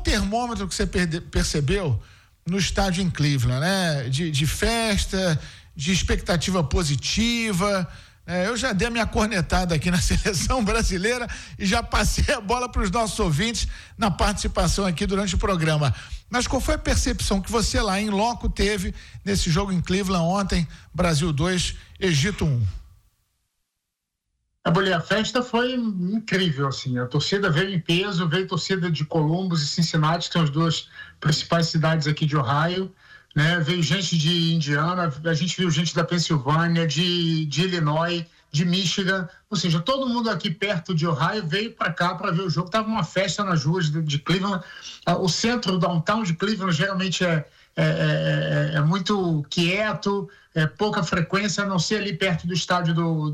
termômetro que você percebeu no estádio em Cleveland, né? De festa, de expectativa positiva. Eu já dei a minha cornetada aqui na seleção brasileira e já passei a bola para os nossos ouvintes na participação aqui durante o programa. Mas qual foi a percepção que você lá em loco teve nesse jogo em Cleveland ontem, Brasil 2, Egito 1? A festa foi incrível, assim, a torcida veio em peso, veio torcida de Columbus e Cincinnati, que são as duas principais cidades aqui de Ohio, né? Veio gente de Indiana, a gente viu gente da Pensilvânia, de Illinois, de Michigan, ou seja, todo mundo aqui perto de Ohio veio para cá para ver o jogo. Tava uma festa nas ruas de Cleveland. O centro, o downtown de Cleveland geralmente é muito quieto, pouca frequência, a não ser ali perto do estádio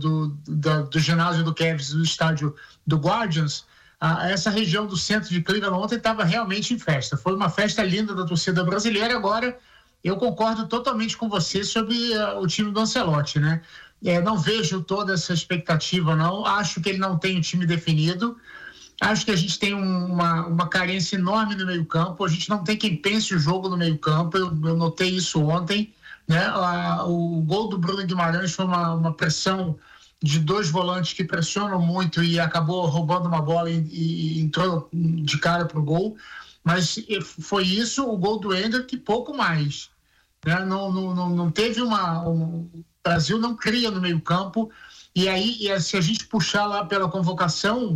do ginásio do Cavs, do estádio do Guardians. Essa região do centro de Cleveland ontem estava realmente em festa. Foi uma festa linda da torcida brasileira. Agora, eu concordo totalmente com você sobre o time do Ancelotti, né? Não vejo toda essa expectativa, não. Acho que ele não tem um time definido. Acho que a gente tem uma carência enorme no meio-campo. A gente não tem quem pense o jogo no meio-campo. Eu notei isso ontem, né? O gol do Bruno Guimarães foi uma pressão de dois volantes que pressionam muito e acabou roubando uma bola e entrou de cara pro gol. Mas foi isso, o gol do Ender, que pouco mais, né? Não teve o Brasil não cria no meio-campo. E aí, se a gente puxar lá pela convocação,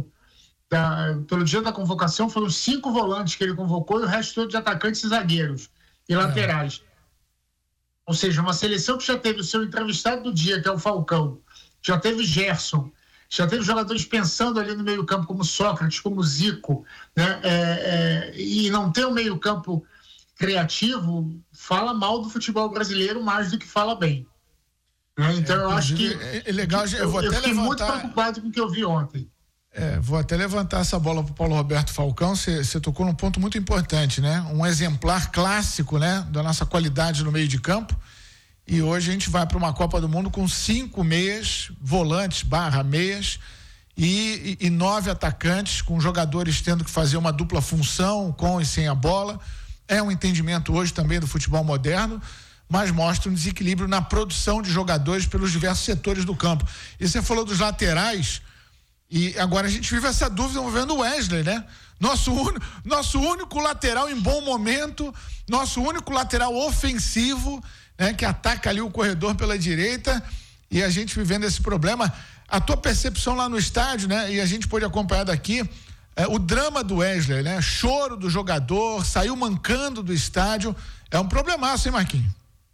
pelo dia da convocação, foram 5 volantes que ele convocou e o resto todo de atacantes e zagueiros e laterais. Ou seja, uma seleção que já teve o seu entrevistado do dia, que é o Falcão, já teve Gerson, já teve jogadores pensando ali no meio-campo como Sócrates, como Zico, né? E não ter um meio-campo criativo fala mal do futebol brasileiro mais do que fala bem. Né? Então eu acho que legal, eu fiquei muito preocupado com o que eu vi ontem. Vou até levantar essa bola para o Paulo Roberto Falcão. Você tocou num ponto muito importante, né? Um exemplar clássico, né? Da nossa qualidade no meio de campo. E hoje a gente vai para uma Copa do Mundo com 5 meias, volantes / meias e 9 atacantes, com jogadores tendo que fazer uma dupla função com e sem a bola. É um entendimento hoje também do futebol moderno, mas mostra um desequilíbrio na produção de jogadores pelos diversos setores do campo. E você falou dos laterais. E agora a gente vive essa dúvida envolvendo o Wesley, né? Nosso único lateral em bom momento, nosso único lateral ofensivo, né? Que ataca ali o corredor pela direita, e a gente vivendo esse problema. A tua percepção lá no estádio, né? E a gente pôde acompanhar daqui, o drama do Wesley, né? Choro do jogador, saiu mancando do estádio. É um problemaço, hein, Marquinhos?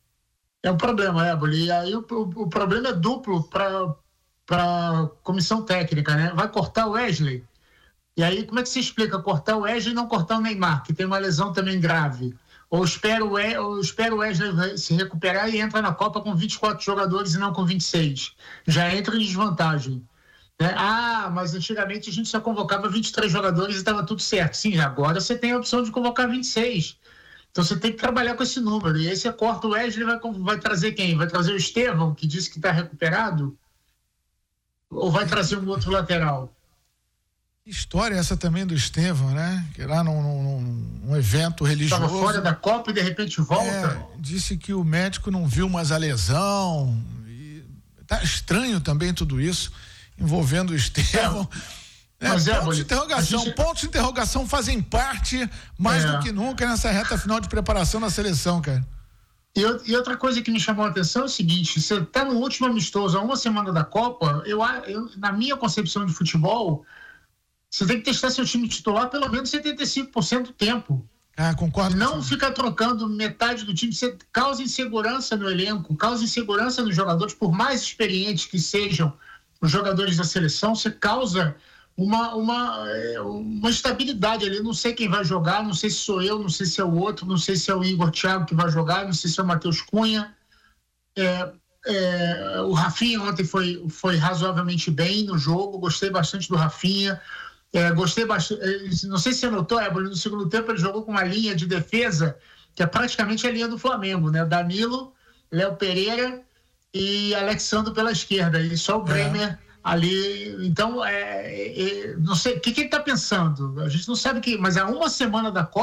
É um problema, Éboli. E aí o problema é duplo para comissão técnica, né? Vai cortar o Wesley. E aí, como é que se explica cortar o Wesley e não cortar o Neymar, que tem uma lesão também grave? Ou espera o Wesley se recuperar e entra na Copa com 24 jogadores e não com 26. Já entra em desvantagem. Né? Mas antigamente a gente só convocava 23 jogadores e estava tudo certo. Sim, agora você tem a opção de convocar 26. Então você tem que trabalhar com esse número. E aí você corta o Wesley, vai trazer quem? Vai trazer o Estevão, que disse que está recuperado? Ou vai trazer um outro lateral? Que história é essa também do Estevão, né? Que lá num evento religioso. Estava fora da Copa e de repente volta. Disse que o médico não viu mais a lesão. Tá estranho também tudo isso, envolvendo o Estevão. Pontos de interrogação fazem parte mais do que nunca nessa reta final de preparação da seleção, cara. E outra coisa que me chamou a atenção é o seguinte: você está no último amistoso, há uma semana da Copa, eu, na minha concepção de futebol, você tem que testar seu time titular pelo menos 75% do tempo. Concordo. Não ficar trocando metade do time. Você causa insegurança no elenco, causa insegurança nos jogadores, por mais experientes que sejam os jogadores da seleção, você causa uma estabilidade ali. Não sei quem vai jogar, não sei se sou eu, não sei se é o outro, não sei se é o Igor Thiago que vai jogar, não sei se é o Matheus Cunha. O Rafinha ontem foi razoavelmente bem no jogo, gostei bastante do Rafinha. Gostei bastante, não sei se você notou, no segundo tempo ele jogou com uma linha de defesa que é praticamente a linha do Flamengo, né? Danilo, Léo Pereira e Alexandre pela esquerda, e só o Bremer ali. Então, não sei o que ele está pensando, a gente não sabe, mas há uma semana da Copa